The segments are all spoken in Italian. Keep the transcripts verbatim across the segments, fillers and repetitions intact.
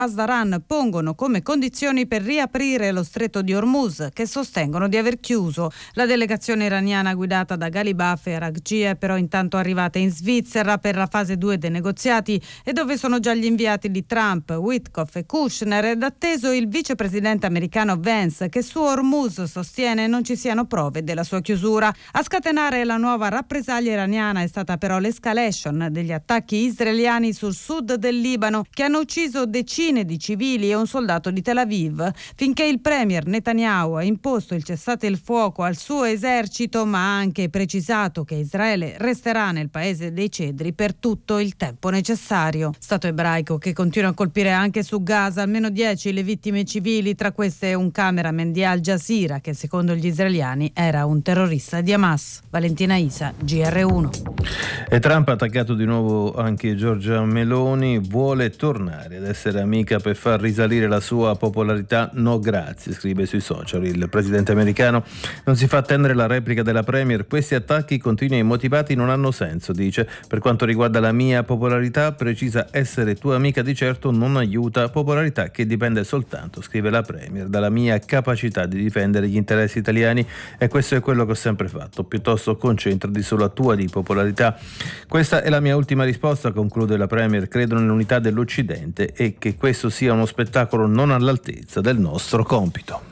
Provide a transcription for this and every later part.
Masdaran pongono come condizioni per riaprire lo stretto di Hormuz, che sostengono di aver chiuso. La delegazione iraniana guidata da Ghalibaf e Araghchi è però intanto arrivata in Svizzera per la fase due dei negoziati, e dove sono già gli inviati di Trump, Witkoff e Kushner, ed atteso il vicepresidente americano Vance, che su Hormuz sostiene non ci siano prove della sua chiusura. A scatenare la nuova rappresaglia iraniana è stata però l'escalation degli attacchi israeliani sul sud del Libano, che hanno ucciso decine di civili e un soldato di Tel Aviv, finché il premier Netanyahu ha imposto il cessate il fuoco al suo esercito, ma ha anche precisato che Israele resterà nel paese dei cedri per tutto il tempo necessario. Stato ebraico che continua a colpire anche su Gaza, almeno dieci le vittime civili, tra queste un cameraman di Al Jazeera che secondo gli israeliani era un terrorista di Hamas. Valentina Isa, G R uno. E Trump ha attaccato di nuovo anche Giorgia Meloni, vuole tornare ad essere amica per far risalire la sua popolarità. No grazie, scrive sui social il presidente americano. Non si fa attendere la replica della premier. Questi attacchi continui e immotivati non hanno senso, dice. Per quanto riguarda la mia popolarità, precisa, essere tua amica di certo non aiuta, popolarità che dipende soltanto, scrive la premier, dalla mia capacità di difendere gli interessi italiani, e questo è quello che ho sempre fatto. Piuttosto concentrati sulla tua di popolarità. Questa è la mia ultima risposta, conclude la premier. Credo nell'unità dell'Occidente e che questo sia uno spettacolo non all'altezza del nostro compito.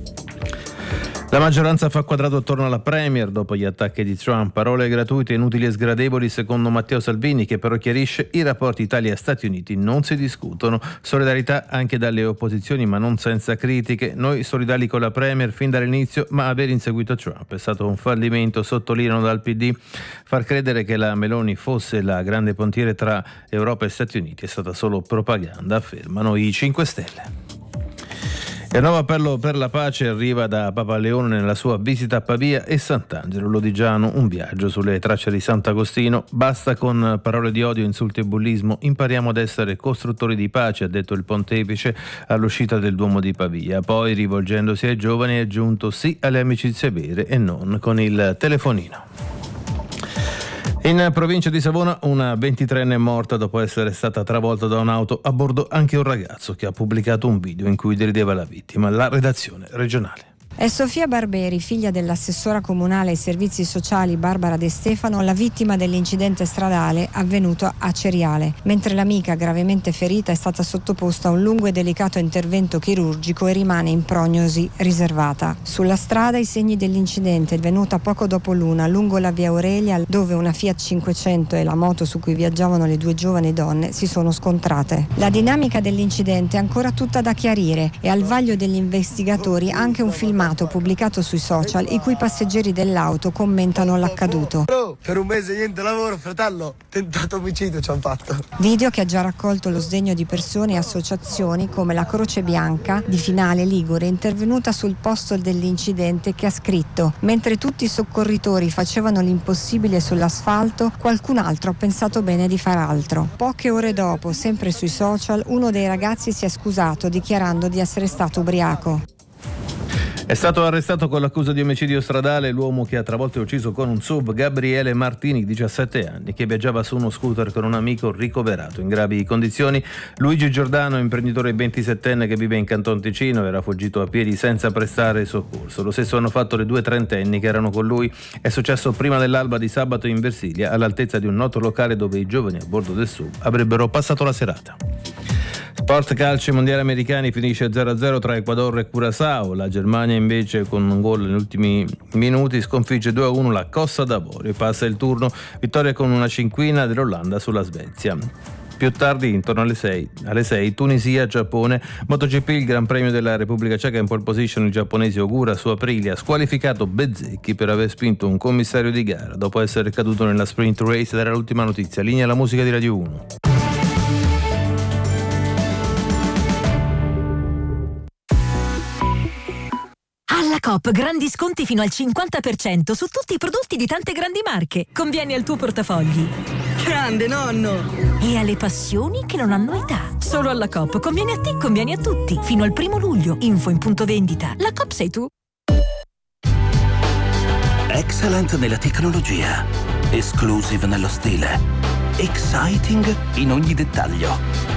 La maggioranza fa quadrato attorno alla premier dopo gli attacchi di Trump. Parole gratuite, inutili e sgradevoli secondo Matteo Salvini, che però chiarisce: i rapporti Italia-Stati Uniti non si discutono. Solidarietà anche dalle opposizioni, ma non senza critiche. Noi solidali con la premier fin dall'inizio, ma aver inseguito Trump è stato un fallimento, sottolineano dal P D. Far credere che la Meloni fosse la grande pontiere tra Europa e Stati Uniti è stata solo propaganda, affermano i cinque Stelle. Il nuovo appello per la pace arriva da Papa Leone nella sua visita a Pavia e Sant'Angelo Lodigiano, un viaggio sulle tracce di Sant'Agostino. Basta con parole di odio, insulti e bullismo, impariamo ad essere costruttori di pace, ha detto il pontefice all'uscita del Duomo di Pavia. Poi, rivolgendosi ai giovani, ha aggiunto sì alle amicizie vere e non con il telefonino. In provincia di Savona una ventitreenne è morta dopo essere stata travolta da un'auto, a bordo anche un ragazzo che ha pubblicato un video in cui derideva la vittima. La redazione regionale. È Sofia Barberi, figlia dell'assessora comunale ai servizi sociali Barbara De Stefano, la vittima dell'incidente stradale avvenuto a Ceriale, mentre l'amica, gravemente ferita, è stata sottoposta a un lungo e delicato intervento chirurgico e rimane in prognosi riservata. Sulla strada i segni dell'incidente, avvenuta poco dopo l'una lungo la via Aurelia, dove una Fiat cinquecento e la moto su cui viaggiavano le due giovani donne si sono scontrate. La dinamica dell'incidente è ancora tutta da chiarire e al vaglio degli investigatori anche un filmato pubblicato sui social i cui passeggeri dell'auto commentano l'accaduto. Per un mese niente lavoro, fratello, tentato omicidio ci hanno fatto. Video che ha già raccolto lo sdegno di persone e associazioni come la Croce Bianca di Finale Ligure, intervenuta sul posto dell'incidente, che ha scritto: mentre tutti i soccorritori facevano l'impossibile sull'asfalto, qualcun altro ha pensato bene di far altro. Poche ore dopo, sempre sui social, uno dei ragazzi si è scusato dichiarando di essere stato ubriaco. È stato arrestato con l'accusa di omicidio stradale l'uomo che ha travolto e ucciso con un sub Gabriele Martini, diciassette anni, che viaggiava su uno scooter con un amico ricoverato in gravi condizioni. Luigi Giordano, imprenditore ventisettenne che vive in Canton Ticino, era fuggito a piedi senza prestare soccorso. Lo stesso hanno fatto le due trentenni che erano con lui. È successo prima dell'alba di sabato in Versilia, all'altezza di un noto locale dove i giovani a bordo del sub avrebbero passato la serata. Sport calcio, mondiali americani, finisce zero a zero tra Ecuador e Curaçao. La Germania invece, con un gol negli ultimi minuti, sconfigge due a uno la Costa d'Avorio e passa il turno. Vittoria con una cinquina dell'Olanda sulla Svezia. Più tardi, intorno alle sei, alle sei, Tunisia, Giappone, MotoGP, il Gran Premio della Repubblica Ceca, in pole position il giapponese Ogura su Aprilia, ha squalificato Bezzecchi per aver spinto un commissario di gara dopo essere caduto nella sprint race. Ed era l'ultima notizia. Linea alla musica di Radio uno. Alla Coop grandi sconti fino al cinquanta per cento su tutti i prodotti di tante grandi marche. Conviene al tuo portafogli. Grande nonno! E alle passioni che non hanno età. Solo alla Coop. Conviene a te, conviene a tutti. Fino al primo luglio. Info in punto vendita. La Coop sei tu. Excellent nella tecnologia. Exclusive nello stile. Exciting in ogni dettaglio.